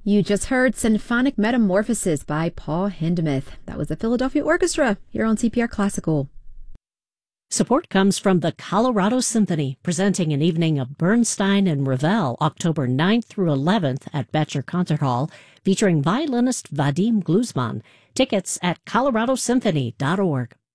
You just heard Symphonic Metamorphosis by Paul Hindemith. That was the Philadelphia Orchestra here on CPR Classical. Support comes from the Colorado Symphony, presenting an evening of Bernstein and Ravel, October 9th through 11th at Betcher Concert Hall, featuring violinist Vadim Gluzman. Tickets at coloradosymphony.org.